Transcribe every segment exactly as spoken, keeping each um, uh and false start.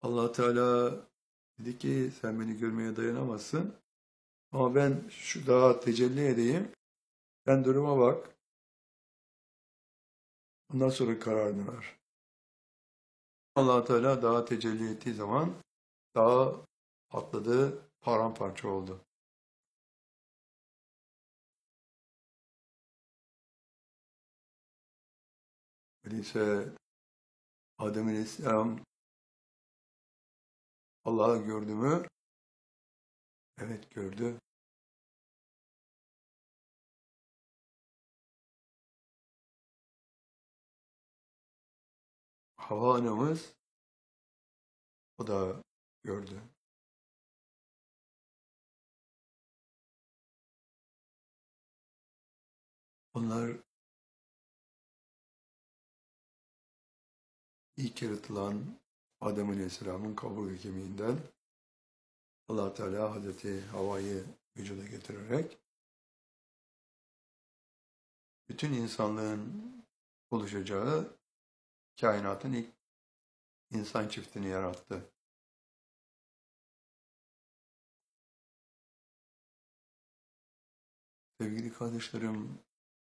Allah Teala dedi ki sen beni görmeye dayanamazsın. Ama ben şu dağa tecelli edeyim. Sen duruma bak. Ondan sonra kararını ver. Allah Teala dağa tecelli ettiği zaman dağ patladı, paramparça oldu. Öyleyse Adem Aleyhisselam Allah'ı gördü mü? Evet gördü. Havva anamız o da gördü. Onlar ilk yaratılan Adem Aleyhisselam'ın kabuğu kemiğinden Allah Teala Hazreti Havva'yı vücuda getirerek bütün insanlığın oluşacağı kainatın ilk insan çiftini yarattı. Sevgili kardeşlerim,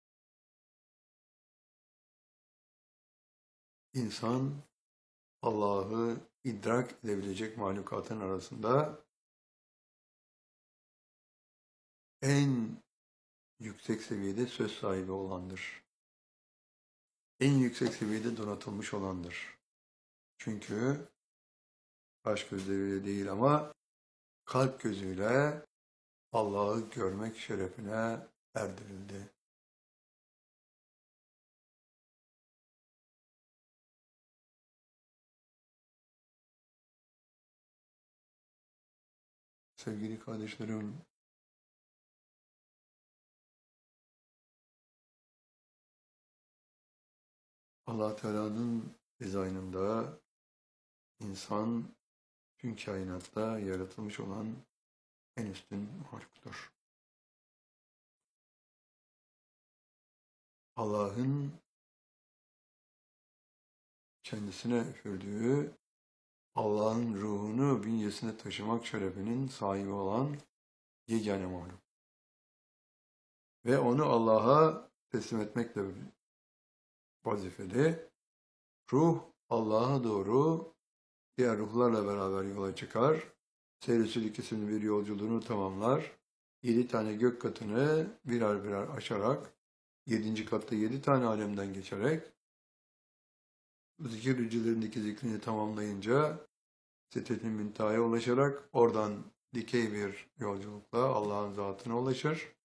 insan Allah'ı idrak edebilecek mahlukatın arasında en yüksek seviyede söz sahibi olandır. En yüksek seviyede donatılmış olandır. Çünkü kaş gözleriyle değil ama kalp gözüyle Allah'ı görmek şerefine erdirildi. Sevgili kardeşlerim, Allah Teala'nın dizaynında insan tüm kainatta yaratılmış olan en üstün mahluktur. Allah'ın kendisine üfürdüğü Allah'ın ruhunu bünyesine taşımak şerefinin sahibi olan yegane mahluk. Ve onu Allah'a teslim etmekle vazifeli. Ruh Allah'a doğru diğer ruhlarla beraber yola çıkar. Seyr-i ikisinin bir yolculuğunu tamamlar. Yedi tane gök katını birer birer aşarak, yedinci katta yedi tane alemden geçerek, zikir hücrelerindeki zikrini tamamlayınca Sidret-i Münteha'ya ulaşarak oradan dikey bir yolculukla Allah'ın zatına ulaşır.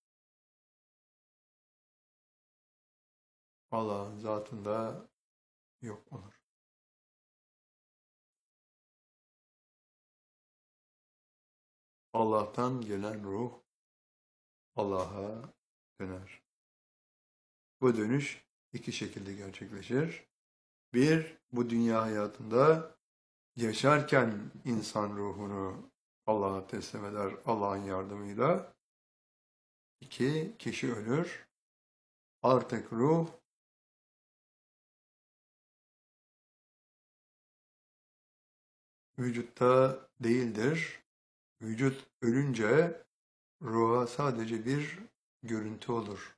Allah'ın zatında yok olur. Allah'tan gelen ruh Allah'a döner. Bu dönüş iki şekilde gerçekleşir. Bir, bu dünya hayatında yaşarken insan ruhunu Allah'a teslim eder Allah'ın yardımıyla. İki, kişi ölür. Artık ruh vücutta değildir. Vücut ölünce ruha sadece bir görüntü olur.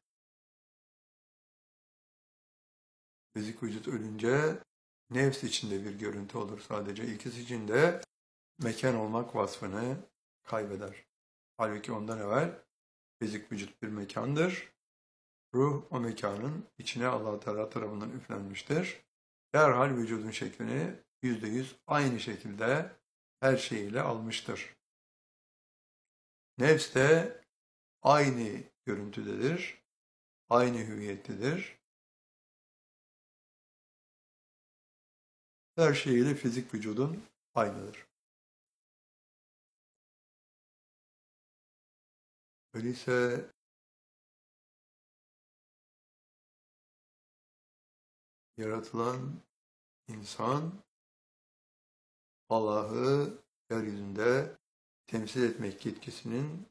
Fizik vücut ölünce nefs içinde bir görüntü olur sadece. İkisi içinde mekan olmak vasfını kaybeder. Halbuki ondan evvel fizik vücut bir mekandır. Ruh o mekanın içine Allah Teala tarafından üflenmiştir. Derhal vücudun şeklini yüzde yüz aynı şekilde her şeyiyle almıştır. Nefs de aynı görüntüdedir, aynı hüviyettedir. Her şeyiyle fizik vücudun aynıdır. Öyleyse yaratılan insan Allah'ı yeryüzünde temsil etmek yetkisinin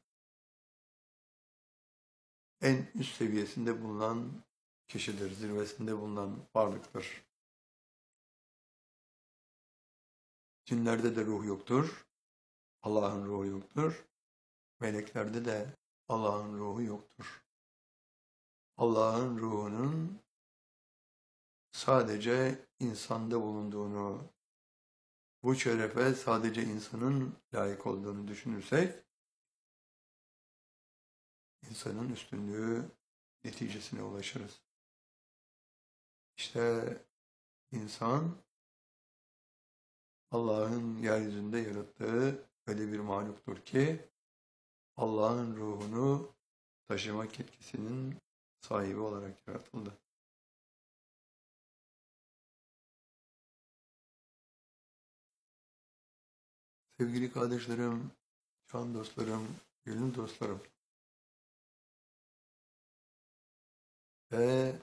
en üst seviyesinde bulunan kişidir, zirvesinde bulunan varlıktır. Cinlerde de ruh yoktur. Allah'ın ruhu yoktur. Meleklerde de Allah'ın ruhu yoktur. Allah'ın ruhunun sadece insanda bulunduğunu, bu şerefe sadece insanın layık olduğunu düşünürsek, insanın üstünlüğü neticesine ulaşırız. İşte insan, Allah'ın yeryüzünde yarattığı öyle bir mahluktur ki, Allah'ın ruhunu taşımak yetkisinin sahibi olarak yaratıldı. Sevgili kardeşlerim, can dostlarım, gönül dostlarım ve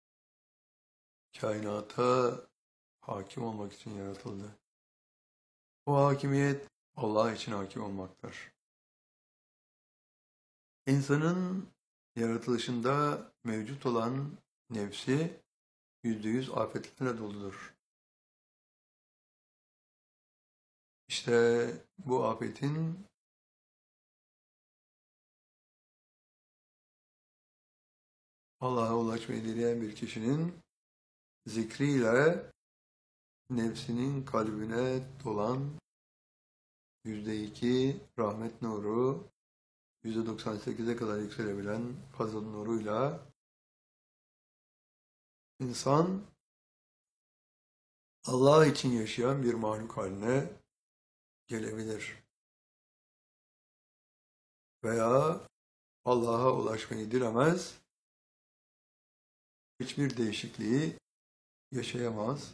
kainata hakim olmak için yaratıldı. Bu hakimiyet Allah için hakim olmaktır. İnsanın yaratılışında mevcut olan nefsi yüzde yüz afetlerle doludur. İşte bu afetin Allah'a ulaşmayı dileyen bir kişinin zikriyle nefsinin kalbine dolan yüzde iki rahmet nuru, yüzde doksan sekize kadar yükselebilen fazıl nuruyla insan Allah için yaşayan bir mahluk haline gelebilir. Veya Allah'a ulaşmayı dilemez, hiçbir değişikliği yaşayamaz.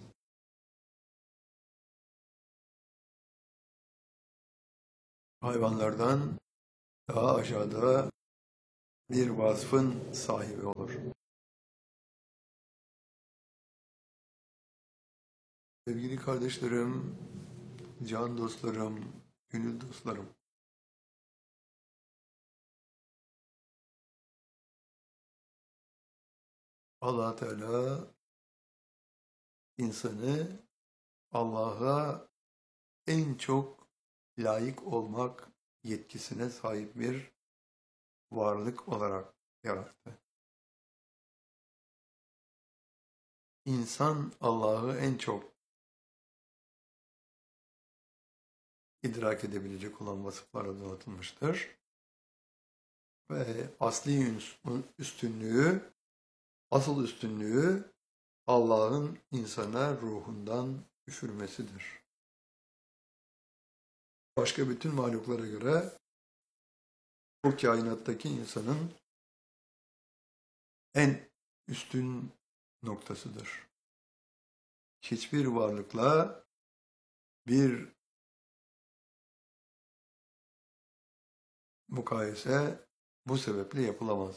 Hayvanlardan daha aşağıda bir vasfın sahibi olur. Sevgili kardeşlerim, can dostlarım, gönül dostlarım, Allah Teala insanı Allah'a en çok layık olmak yetkisine sahip bir varlık olarak yarattı. İnsan Allah'ı en çok idrak edebilecek olan vasıflara donatılmıştır. Ve asli üstünlüğü, asıl üstünlüğü Allah'ın insana ruhundan üfürmesidir. Başka bütün mahluklara göre bu kainattaki insanın en üstün noktasıdır. Hiçbir varlıkla bir mukayese bu sebeple yapılamaz.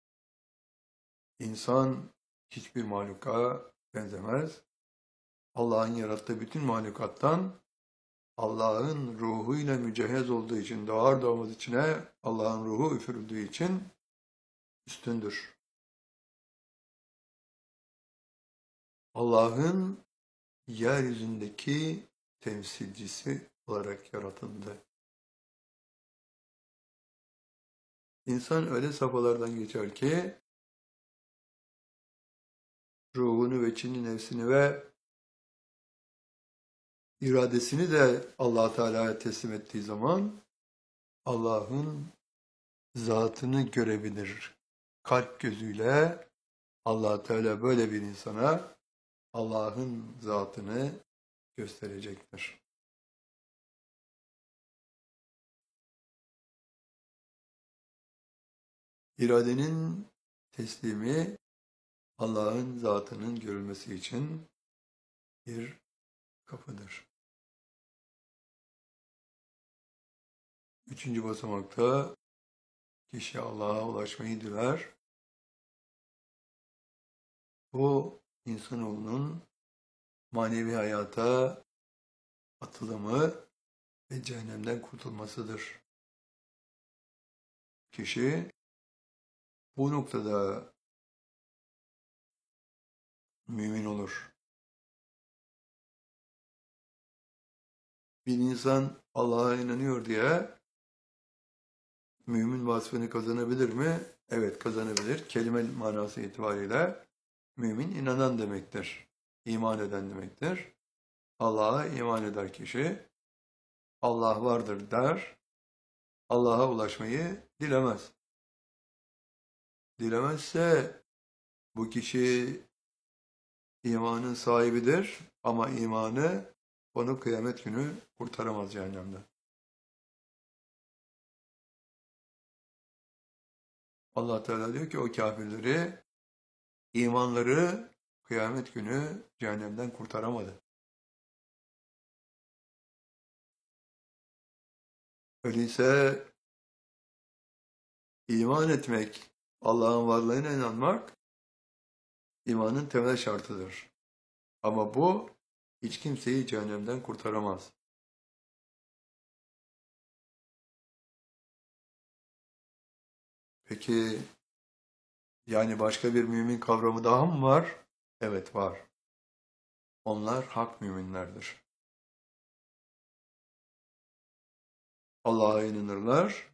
İnsan hiçbir mahluka benzemez. Allah'ın yarattığı bütün mahlukattan Allah'ın ruhuyla mücehhez olduğu için, doğar doğmaz içine Allah'ın ruhu üfürüldüğü için üstündür. Allah'ın yeryüzündeki temsilcisi olarak yaratıldı. İnsan öyle safhalardan geçer ki ruhunu ve içini, nefsini ve iradesini de Allah Teala'ya teslim ettiği zaman Allah'ın zatını görebilir. Kalp gözüyle Allah Teala böyle bir insana Allah'ın zatını gösterecektir. İradenin teslimi Allah'ın zatının görülmesi için bir kapıdır. Üçüncü basamakta kişi Allah'a ulaşmayı diler. Bu insanoğlunun manevi hayata atılımı ve cehennemden kurtulmasıdır. Kişi bu noktada mümin olur. Bir insan Allah'a inanıyor diye mümin vasfını kazanabilir mi? Evet, kazanabilir. Kelime manası itibariyle mümin inanan demektir. İman eden demektir. Allah'a iman eder kişi. Allah vardır der. Allah'a ulaşmayı dilemez. Dilemezse bu kişi imanın sahibidir ama imanı onu kıyamet günü kurtaramaz cehennemden. Allah Teala diyor ki o kafirleri, imanları kıyamet günü cehennemden kurtaramadı. Öyleyse iman etmek, Allah'ın varlığına inanmak imanın temel şartıdır. Ama bu hiç kimseyi cehennemden kurtaramaz. Peki yani başka bir mümin kavramı daha mı var? Evet var. Onlar hak müminlerdir. Allah'a inanırlar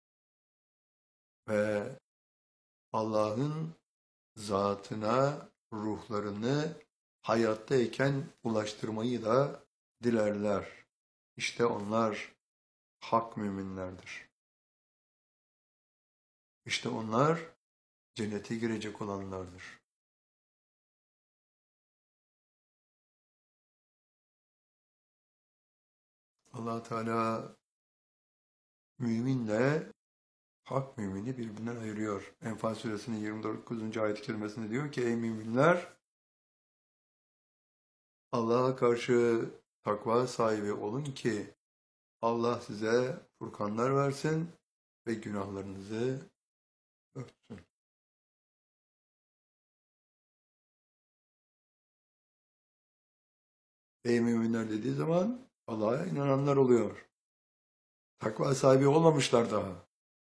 ve Allah'ın zatına ruhlarını hayattayken ulaştırmayı da dilerler. İşte onlar hak müminlerdir. İşte onlar cennete girecek olanlardır. Allah Teala müminle hak mümini birbirinden ayırıyor. Enfal suresinin yirmi dokuzuncu ayet-i kerimesinde diyor ki ey müminler Allah'a karşı takva sahibi olun ki Allah size furkanlar versin ve günahlarınızı örtsün. Ey müminler dediği zaman Allah'a inananlar oluyor. Takva sahibi olmamışlar daha.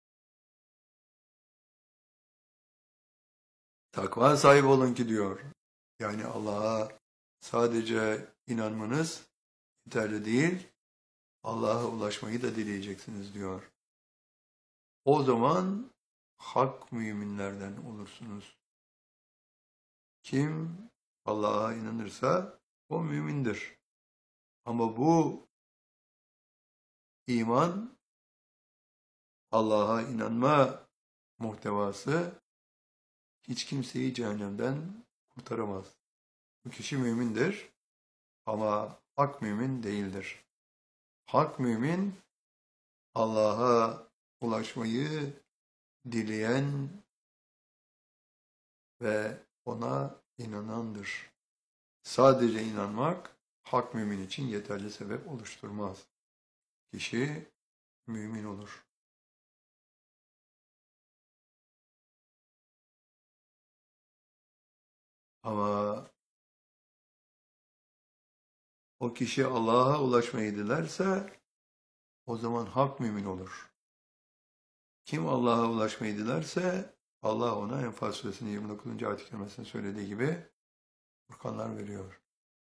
Takva sahibi olun ki diyor. Yani Allah'a sadece inanmanız yeterli değil, Allah'a ulaşmayı da dileyeceksiniz diyor. O zaman hak müminlerden olursunuz. Kim Allah'a inanırsa o mümindir. Ama bu iman, Allah'a inanma muhtevası hiç kimseyi cehennemden kurtaramaz. Bu kişi mümindir ama hak mümin değildir. Hak mümin Allah'a ulaşmayı dileyen ve ona inanandır. Sadece inanmak hak mümin için yeterli sebep oluşturmaz. Kişi mümin olur. Ama o kişi Allah'a ulaşmayı dilerse o zaman hak mümin olur. Kim Allah'a ulaşmayı dilerse Allah ona Enfal suresinin yirmi dokuzuncu ayet-i kerimesinde söylediği gibi furkanlar veriyor.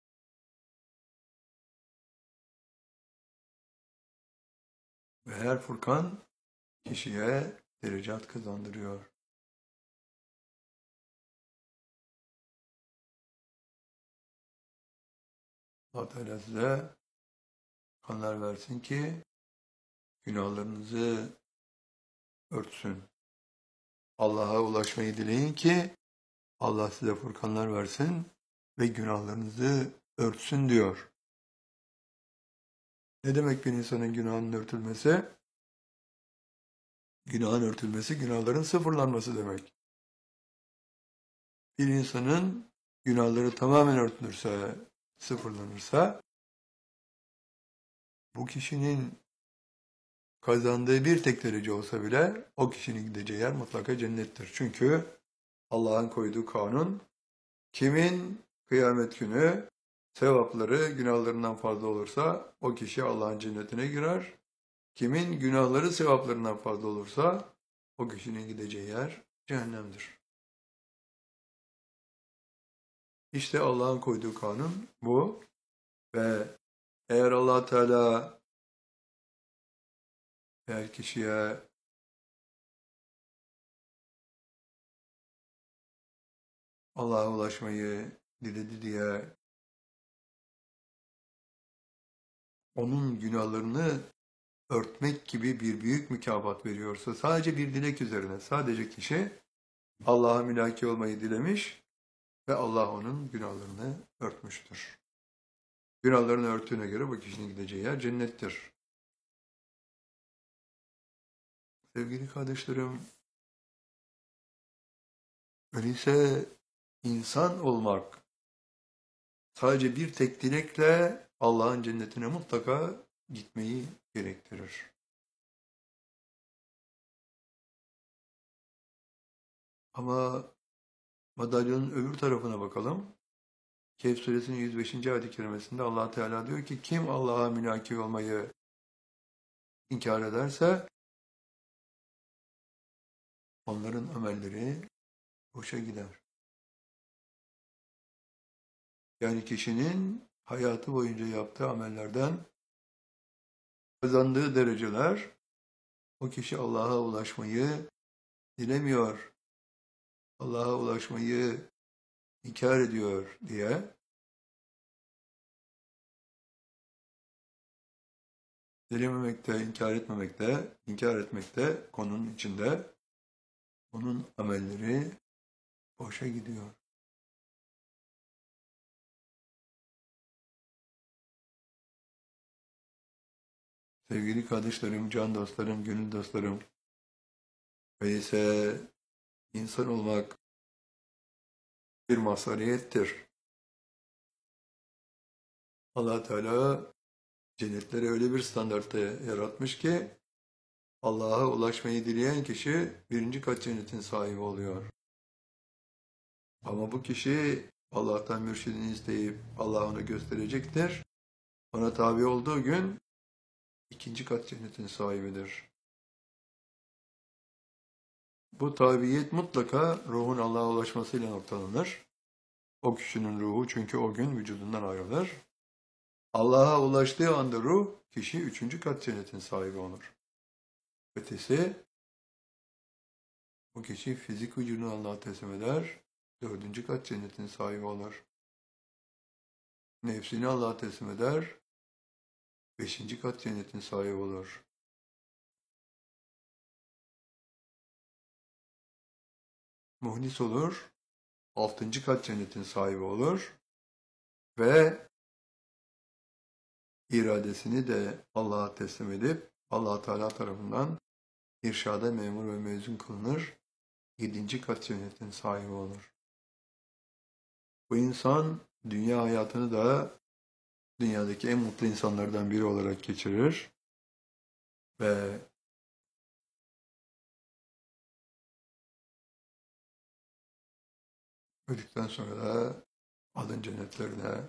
Ve her furkan kişiye derecat kazandırıyor. Allah Teala size furkanlar versin ki günahlarınızı örtsün. Allah'a ulaşmayı dileyin ki Allah size furkanlar versin ve günahlarınızı örtsün diyor. Ne demek bir insanın günahının örtülmesi? Günahın örtülmesi, günahların sıfırlanması demek. Bir insanın günahları tamamen örtülürse, sıfırlanırsa, bu kişinin kazandığı bir tek derece olsa bile o kişinin gideceği yer mutlaka cennettir. Çünkü Allah'ın koyduğu kanun, kimin kıyamet günü sevapları günahlarından fazla olursa o kişi Allah'ın cennetine girer. Kimin günahları sevaplarından fazla olursa o kişinin gideceği yer cehennemdir. İşte Allah'ın koyduğu kanun bu ve Eğer Allah Teala eğer kişiye Allah'a ulaşmayı diledi diye onun günahlarını örtmek gibi bir büyük mükafat veriyorsa sadece bir dilek üzerine sadece kişi Allah'a mülaki olmayı dilemiş ve Allah onun günahlarını örtmüştür. Günahlarını örttüğüne göre bu kişinin gideceği yer cennettir. Sevgili kardeşlerim, öyleyse insan olmak sadece bir tek dilekle Allah'ın cennetine mutlaka gitmeyi gerektirir. Ama madalyonun öbür tarafına bakalım. Kehf suresinin yüz beşinci ayet-i kerimesinde Allah Teala diyor ki kim Allah'a mülaki olmayı inkar ederse onların amelleri boşa gider. Yani kişinin hayatı boyunca yaptığı amellerden kazandığı dereceler o kişi Allah'a ulaşmayı dilemiyor, Allah'a ulaşmayı inkar ediyor diye dilememekte, inkar etmemekte, inkar etmekte konunun içinde onun amelleri boşa gidiyor. Sevgili kardeşlerim, can dostlarım, gönül dostlarım, öyleyse insan olmak bir mazhariyettir. Allah Teala cennetleri öyle bir standartta yaratmış ki Allah'a ulaşmayı dileyen kişi birinci kat cennetin sahibi oluyor. Ama bu kişi Allah'tan mürşidini isteyip Allah onu gösterecektir. Ona tabi olduğu gün ikinci kat cennetin sahibidir. Bu tabiyet mutlaka ruhun Allah'a ulaşmasıyla noktalanır. O kişinin ruhu çünkü o gün vücudundan ayrılır. Allah'a ulaştığı anda ruh, kişi üçüncü kat cennetin sahibi olur. Ötesi, o kişi fizik vücudunu Allah'a teslim eder, dördüncü kat cennetin sahibi olur. Nefsini Allah'a teslim eder, beşinci kat cennetin sahibi olur. Muhlis olur, altıncı kat cennetin sahibi olur ve iradesini de Allah'a teslim edip Allah Teala tarafından irşada memur ve mezun kılınır, yedinci kat cennetin sahibi olur. Bu insan dünya hayatını da dünyadaki en mutlu insanlardan biri olarak geçirir ve öldükten sonra da alın cennetlerine,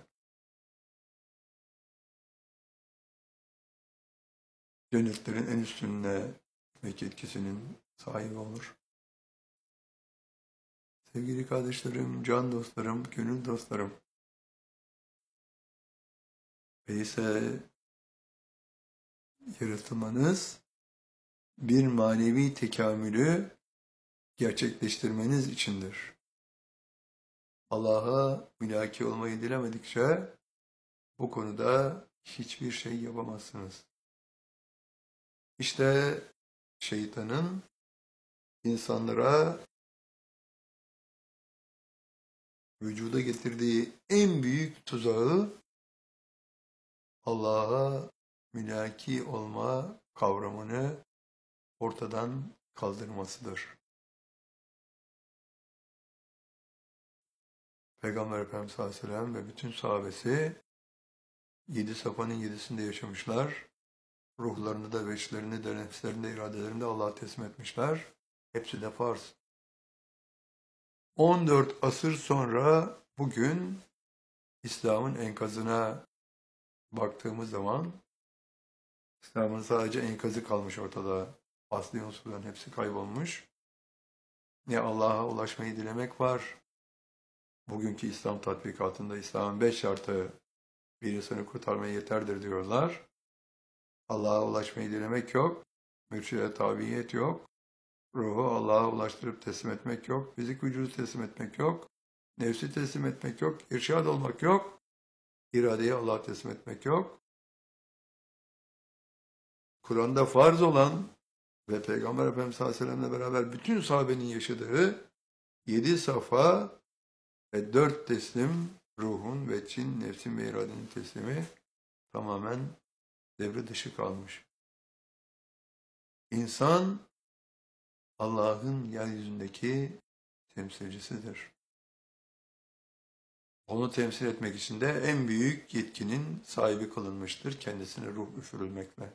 cennetlerin en üstünde gitmek yetkisinin sahibi olur. Sevgili kardeşlerim, can dostlarım, gönül dostlarım, öyleyse yaratılmanız bir manevi tekamülü gerçekleştirmeniz içindir. Allah'a mülaki olmayı dilemedikçe bu konuda hiçbir şey yapamazsınız. İşte şeytanın insanlara vücuda getirdiği en büyük tuzağı Allah'a mülaki olma kavramını ortadan kaldırmasıdır. Peygamber Efendimiz sallallahu aleyhi ve sellem ve bütün sahabesi yedi safanın yedisinde yaşamışlar. Ruhlarını da, veçlerini de, nefslerini de, iradelerini de Allah'a teslim etmişler. Hepsi de farz. on dört asır sonra bugün İslam'ın enkazına baktığımız zaman İslam'ın sadece enkazı kalmış ortada. Asli unsurların hepsi kaybolmuş. Ne Allah'a ulaşmayı dilemek var. Bugünkü İslam tatbikatında İslam'ın beş şartı Bir insanı kurtarmaya yeterdir diyorlar. Allah'a ulaşmayı dilemek yok. Mürşide tabiyet yok. Ruhu Allah'a ulaştırıp teslim etmek yok. Fizik vücudu teslim etmek yok. Nefsi teslim etmek yok. İrşad olmak yok. İradeyi Allah'a teslim etmek yok. Kur'an'da farz olan ve Peygamber Efendimiz sallallahu aleyhi ve sellem'le beraber bütün sahabenin yaşadığı yedi safa ve dört teslim ruhun ve cin, nefsin ve iradenin teslimi tamamen devre dışı kalmış. İnsan Allah'ın yeryüzündeki temsilcisidir. Onu temsil etmek için de en büyük yetkinin sahibi kılınmıştır kendisine ruh üfürülmekle.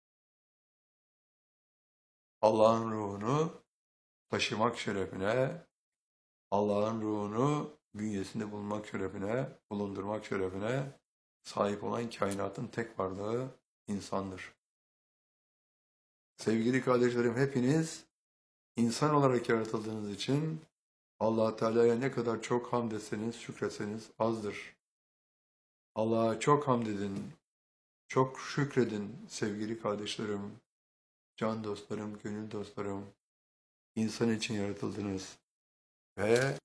Allah'ın ruhunu taşımak şerefine, Allah'ın ruhunu bünyesinde bulunmak şerefine, bulundurmak şerefine sahip olan kainatın tek varlığı insandır. Sevgili kardeşlerim, hepiniz insan olarak yaratıldığınız için Allah Teala'ya ne kadar çok hamd etseniz, şükretseniz azdır. Allah'a çok hamd edin, çok şükredin sevgili kardeşlerim, can dostlarım, gönül dostlarım. İnsan için yaratıldınız ve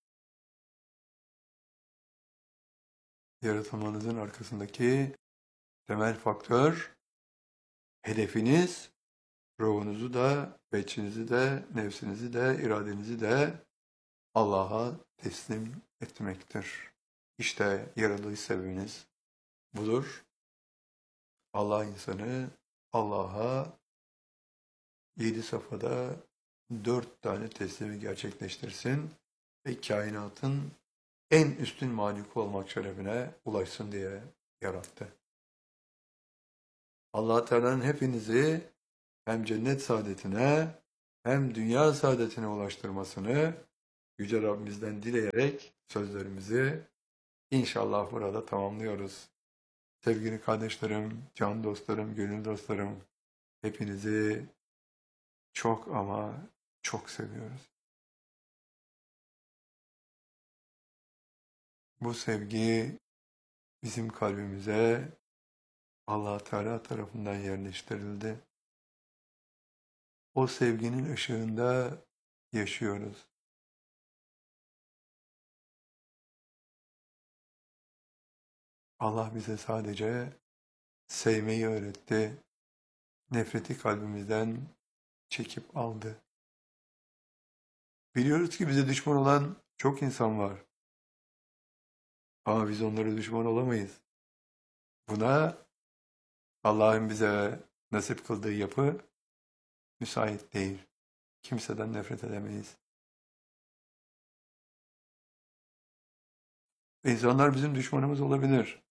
yaratılmanızın arkasındaki temel faktör, hedefiniz, ruhunuzu da, beçinizi de, nefsinizi de, iradenizi de Allah'a teslim etmektir. İşte yaratılış sebebiniz budur. Allah insanı Allah'a yedi safhada dört tane teslimi gerçekleştirsin ve kainatın en üstün maliki olmak şerefine ulaşsın diye yarattı. Allah Teala'nın hepinizi hem cennet saadetine hem dünya saadetine ulaştırmasını Yüce Rabbimizden dileyerek sözlerimizi inşallah burada tamamlıyoruz. Sevgili kardeşlerim, can dostlarım, gönül dostlarım, hepinizi çok ama çok seviyoruz. Bu sevgi bizim kalbimize Allah Teala tarafından yerleştirildi. O sevginin ışığında yaşıyoruz. Allah bize sadece sevmeyi öğretti. Nefreti kalbimizden çekip aldı. Biliyoruz ki bize düşman olan çok insan var. Ama biz onlara düşman olamayız. Buna Allah'ın bize nasip kıldığı yapı müsait değil. Kimseden nefret edemeyiz. İnsanlar bizim düşmanımız olabilir.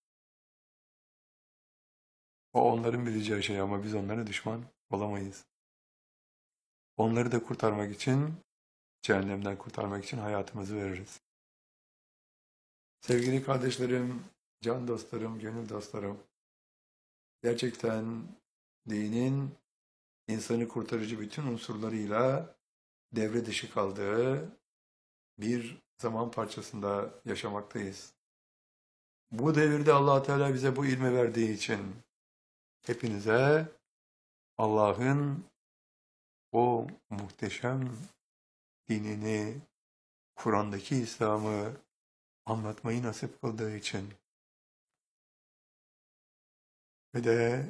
O onların bileceği şey ama biz onlara düşman olamayız. Onları da kurtarmak için, cehennemden kurtarmak için hayatımızı veririz. Sevgili kardeşlerim, can dostlarım, gönül dostlarım, gerçekten dinin insanı kurtarıcı bütün unsurlarıyla devre dışı kaldığı bir zaman parçasında yaşamaktayız. Bu devirde Allah Teala bize bu ilmi verdiği için hepinize Allah'ın o muhteşem dinini, Kur'an'daki İslam'ı anlatmayı nasip kıldığı için ve de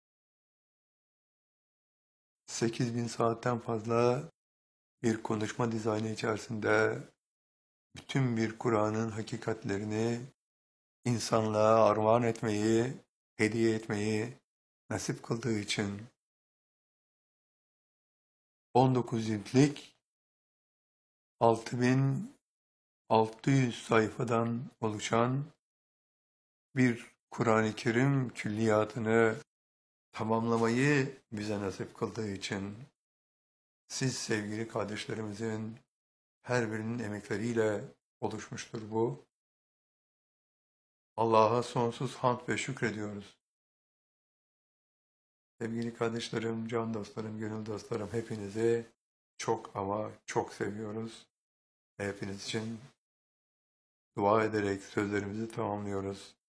sekiz bin saatten fazla bir konuşma dizaynı içerisinde bütün bir Kur'an'ın hakikatlerini insanlığa armağan etmeyi, hediye etmeyi nasip kıldığı için on dokuz ciltlik altı bin altı yüz sayfadan oluşan bir Kur'an-ı Kerim külliyatını tamamlamayı bize nasip kıldığı için siz sevgili kardeşlerimizin her birinin emekleriyle oluşmuştur bu. Allah'a sonsuz hamd ve şükrediyoruz. Sevgili kardeşlerim, can dostlarım, gönül dostlarım, hepinizi çok ama çok seviyoruz. Hepiniz için dua ederek sözlerimizi tamamlıyoruz.